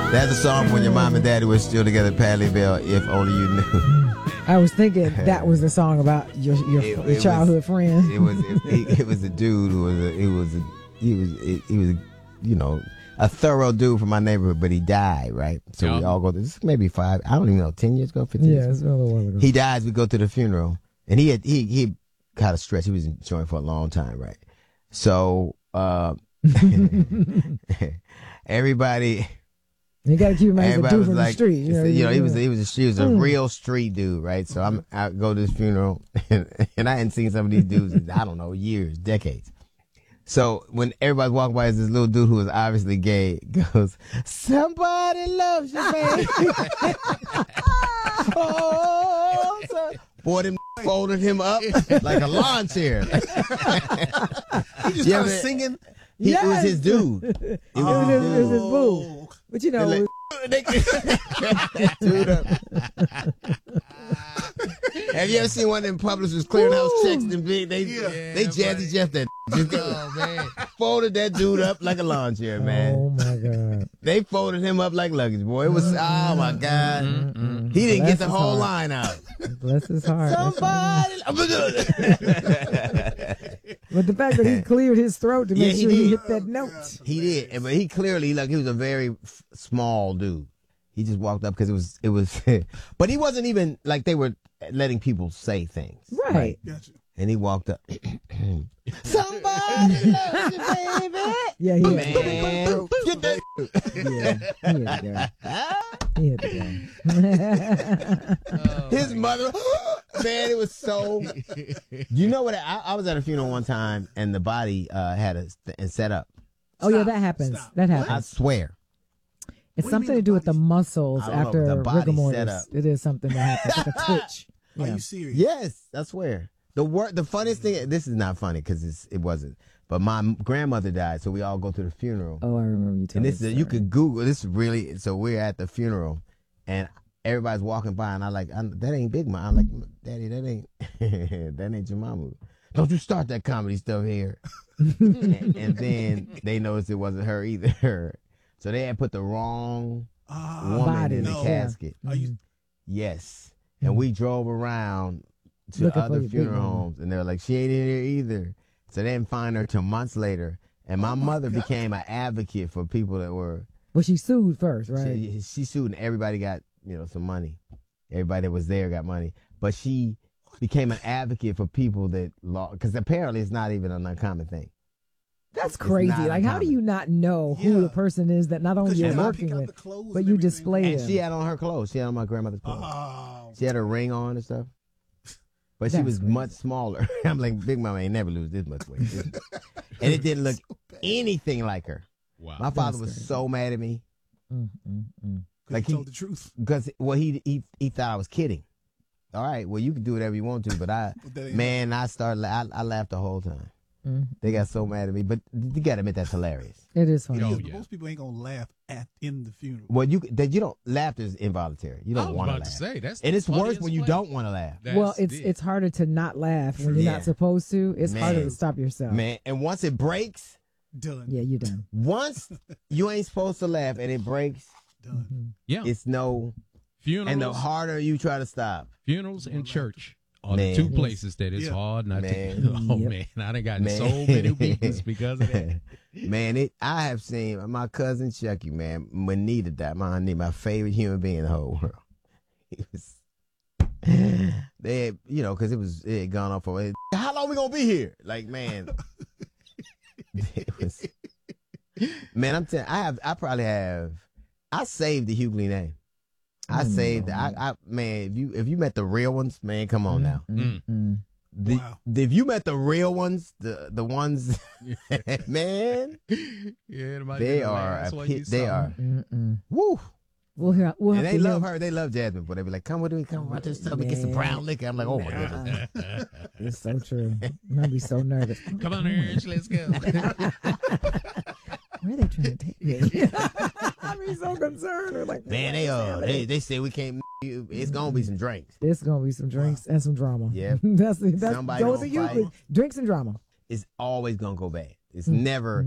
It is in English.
That's a song when your mom and daddy were still together, Patti Bell, If Only You Knew. I was thinking that was the song about your childhood friend. It was a dude who was a thorough dude from my neighborhood, but he died, right? So we all go to this, maybe 10 years ago, 15 years ago. It's a little while ago. He dies, we go to the funeral, and he kind of stressed. He was enjoying for a long time, right? So everybody. You got to keep in mind he's a dude from the street. He was a real street dude, right? So I go to this funeral, and I hadn't seen some of these dudes in, I don't know, years, decades. So when everybody's walking by, this little dude who was obviously gay goes, "Somebody loves you, baby." Oh, so. Boy, them folded him up like a lawn chair. He just started singing. It was his dude. It was his boo. But you know, dude up. Have you ever seen one of them publishers clearing house checks and big? They Jazzy Jeff that. Man. Folded that dude up like a lawn chair, man. Oh my God. They folded him up like luggage, boy. It was oh my God. He didn't get the whole line out. Bless his heart. Somebody. But the fact that he cleared his throat to make sure he hit that note. He did, but he clearly he was a very small dude. He just walked up because it was, but he wasn't even like they were letting people say things. Right. Gotcha. And he walked up. Somebody loves you, baby. Yeah, he had Man. Get that. He had to go. His mother, man, it was so. You know what? I was at a funeral one time, and the body had set up. Oh, yeah, that happens. Stop. That happens. I swear. It's something to do with the muscles after the body rigor mortis. set up. It is something that happens, like a twitch. Are Yeah. you serious? Yes, I swear. The funniest thing. This is not funny because it wasn't. But my grandmother died, so we all go to the funeral. Oh, I remember you telling me. And this is you could Google this. Really, so we're at the funeral, and everybody's walking by, and that ain't Big Mom. I'm like, Daddy, that ain't your mama. Don't you start that comedy stuff here. and then they noticed it wasn't her either. So they had put the wrong woman in the casket. Yes. And we drove around to Looking other funeral homes, and they were like, she ain't in here either. So they didn't find her till months later. And my mother became an advocate for people that were. Well, she sued first, right? She sued, and everybody got some money. Everybody that was there got money. But she became an advocate for people that lost, because apparently it's not even an uncommon thing. That's crazy. Like, how do you not know who the person is that not only you're working with, but you display them? And she had on her clothes. She had on my grandmother's clothes. Oh. She had her ring on and stuff. But she was much smaller. I'm like, Big Mama ain't never lose this much weight. And it didn't look anything like her. Wow. My father was so mad at me. Like he told the truth. Because, he thought I was kidding. All right, well, you can do whatever you want to, but I laughed the whole time. They got so mad at me, but you got to admit that's hilarious. It is funny. Most people ain't gonna laugh in the funeral. Well, you don't laugh is involuntary. You don't want to laugh. To say, that's and it's worse when you don't want to laugh. Well, it's harder to not laugh when you're not supposed to. It's harder to stop yourself. Man, and once it breaks, done. Yeah, you're done. Once you ain't supposed to laugh and it breaks, done. Yeah, it's no funerals. And the harder you try to stop, funerals and church are the two places that it's hard not to. Oh man, I done gotten so many beatings because of that. Man, I have seen my cousin Chucky, man, when Nita died, my favorite human being in the whole world. He was, they had, because it had gone on for, how long we gonna be here? Like, man, it was, man, I'm telling you, I saved the Hughley name. I saved, man, if you met the real ones, man, come on now. If you met the real ones, the ones, man, they are, woo. And they love her. They love Jasmine, but they be like, come with me, come out to the stomach, get some brown liquor. I'm like, oh my goodness. It's so true. I'm gonna be so nervous. Come on, Ernst, let's go. Where are they trying to take me? I'm so concerned. They're like, man, they say we can't. It's gonna be some drinks. It's gonna be some drinks and some drama. Yeah, that's those are usually drinks and drama. It's always gonna go bad. It's never.